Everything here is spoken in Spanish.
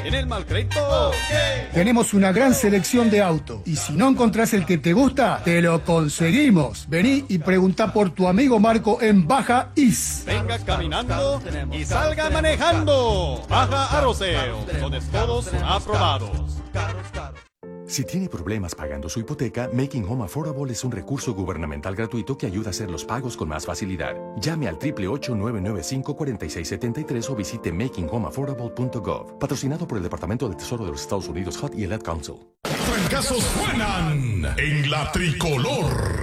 en el Malcreito. Tenemos una gran selección de autos y si no encontrás el que te gusta, te lo conseguimos. Vení y preguntá por tu amigo Marco en Baja Is. Venga caminando y salga manejando. Baja Arroceo, donde todos aprobados. Si tiene problemas pagando su hipoteca, Making Home Affordable es un recurso gubernamental gratuito que ayuda a hacer los pagos con más facilidad. Llame al 888-995-4673 o visite makinghomeaffordable.gov. Patrocinado por el Departamento del Tesoro de los Estados Unidos, HUD y el Ad Council. Trancazos suenan en la tricolor.